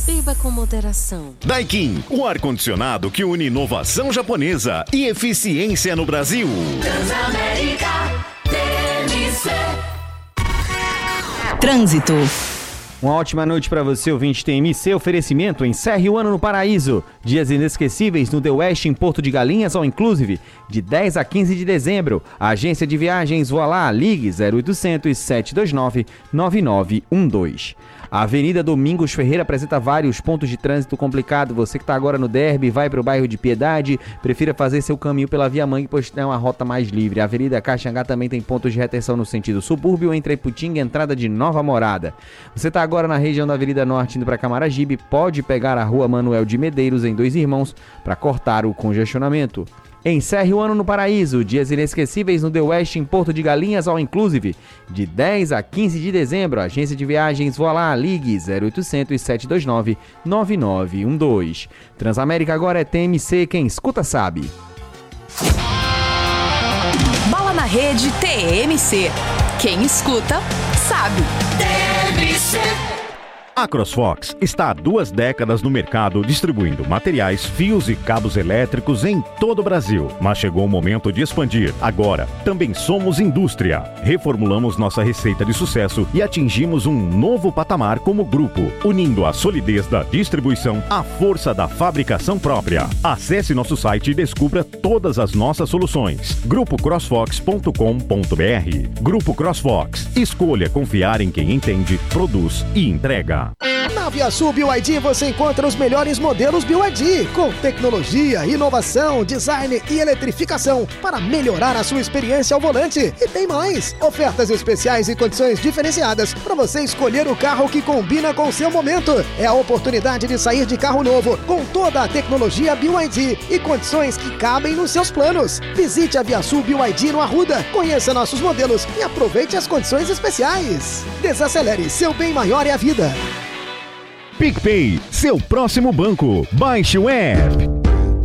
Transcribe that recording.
Beba com moderação. Daikin, o ar-condicionado que une inovação japonesa e eficiência no Brasil. Transamérica TMC. Trânsito. Uma ótima noite para você, ouvinte TMC. Oferecimento: encerre o ano no paraíso. Dias inesquecíveis no The West em Porto de Galinhas, all inclusive, de 10 a 15 de dezembro. A agência de viagens Voa Lá, ligue 0800 729 9912. A Avenida Domingos Ferreira apresenta vários pontos de trânsito complicado. Você que está agora no Derby, vai para o bairro de Piedade, prefira fazer seu caminho pela Via Mangue, pois é uma rota mais livre. A Avenida Caxangá também tem pontos de retenção no sentido subúrbio, entre Iputinga e entrada de Nova Morada. Você está agora na região da Avenida Norte, indo para Camaragibe, pode pegar a Rua Manuel de Medeiros, em Dois Irmãos, para cortar o congestionamento. Encerre o ano no paraíso. Dias inesquecíveis no The West em Porto de Galinhas, all inclusive, de 10 a 15 de dezembro. Agência de viagens Voa Lá, ligue 0800 729 9912. Transamérica agora é TMC, quem escuta sabe. Bola na rede TMC. Quem escuta sabe. TMC. A CrossFox está há 2 décadas no mercado distribuindo materiais, fios e cabos elétricos em todo o Brasil. Mas chegou o momento de expandir. Agora, também somos indústria. Reformulamos nossa receita de sucesso e atingimos um novo patamar como grupo, unindo a solidez da distribuição à força da fabricação própria. Acesse nosso site e descubra todas as nossas soluções. grupocrossfox.com.br. Grupo CrossFox. Escolha confiar em quem entende, produz e entrega. Na ViaSul BYD você encontra os melhores modelos BYD, com tecnologia, inovação, design e eletrificação para melhorar a sua experiência ao volante. E tem mais! Ofertas especiais e condições diferenciadas para você escolher o carro que combina com o seu momento. É a oportunidade de sair de carro novo com toda a tecnologia BYD e condições que cabem nos seus planos. Visite a ViaSul BYD no Arruda, conheça nossos modelos e aproveite as condições especiais. Desacelere, seu bem maior é a vida. PicPay, seu próximo banco. Baixe o app.